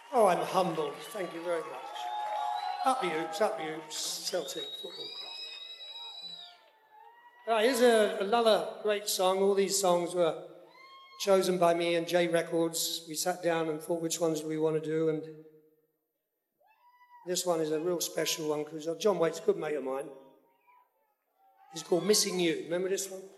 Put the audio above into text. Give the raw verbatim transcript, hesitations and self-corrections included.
Oh, I'm humbled. Thank you very much. Up the Hoops, up the Hoops, Celtic Football Club. Right, here's a, another great song. All these songs were chosen by me and J Records. We sat down and thought which ones do we want to do, and this one is a real special one because John Waite's a good mate of mine. It's called Missing You. Remember this one?